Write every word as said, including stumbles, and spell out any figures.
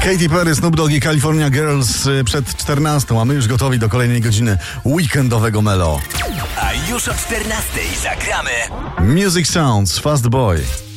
Katy Perry, Snoop Dogg i California Girls przed czternastą, a my już gotowi do kolejnej godziny weekendowego melo. A już o czternastej zagramy Music Sounds, Fast Boy.